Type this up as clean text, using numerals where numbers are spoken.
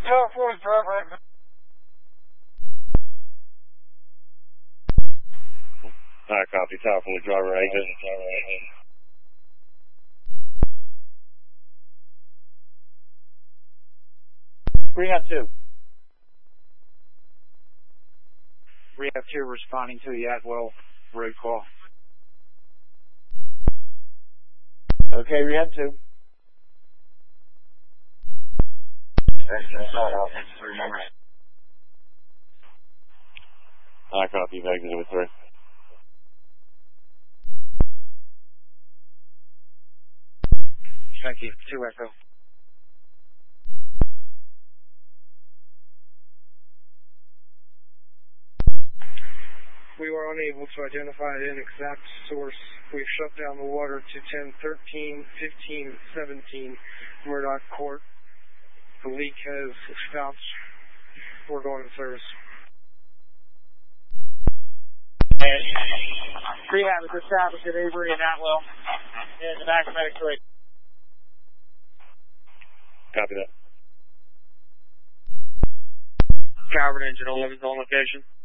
California driver. Alright, copy. California driver exit. Rehab 2. Rehab 2 responding to the Atwell road call. Okay, Rehab 2. Alright, copy. You've exited with 3. Thank you. 2 Echo. We were unable to identify an exact source. We've shut down the water to 10, 13, 15, 17 Murdoch Court. The leak has stopped. We're going to service. Rehab is established at Avery and Atwell. And the Max Medic 3. Copy that. Calvert engine 11's on location.